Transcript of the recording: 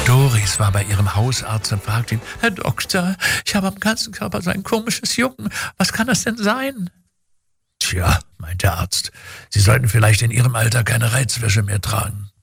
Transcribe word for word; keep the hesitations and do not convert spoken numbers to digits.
Doris war bei ihrem Hausarzt und fragte ihn: Herr Doktor, ich habe am ganzen Körper so ein komisches Jucken. Was kann das denn sein? Tja, meint der Arzt, Sie sollten vielleicht in Ihrem Alter keine Reizwäsche mehr tragen.